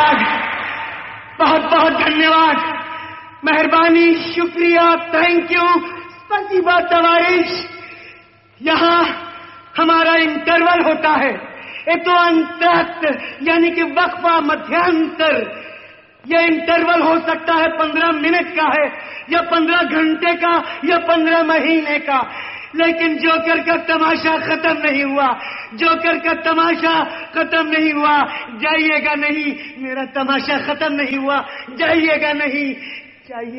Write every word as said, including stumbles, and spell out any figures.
धन्यवाद, बहुत बहुत धन्यवाद, मेहरबानी, शुक्रिया, थैंक यू, स्पसीबा तवारिश। यहाँ हमारा इंटरवल होता है, ये तो अंतरक्त यानी कि वक्फा, मध्यांतर। ये इंटरवल हो सकता है पंद्रह मिनट का है या पंद्रह घंटे का या पंद्रह महीने का, लेकिन जोकर का तमाशा खत्म नहीं हुआ। जोकर का तमाशा खत्म नहीं हुआ। जाइएगा नहीं, मेरा तमाशा खत्म नहीं हुआ। जाइएगा नहीं, जाइए।